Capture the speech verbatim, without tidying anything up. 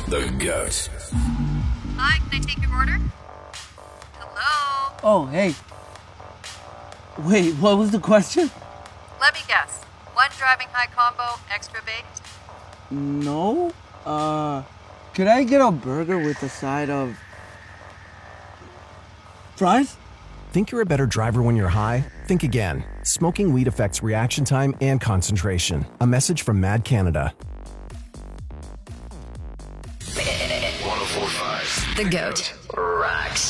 The GOAT. Hi, can I take your order? Hello? Oh, hey. Wait, what was the question? Let me guess. One driving high combo, extra baked? No. Uh, could I get a burger with a side of fries? Think you're a better driver when you're high? Think again. Smoking weed affects reaction time and concentration. A message from Mad Canada. one oh four point five. The GOAT rocks.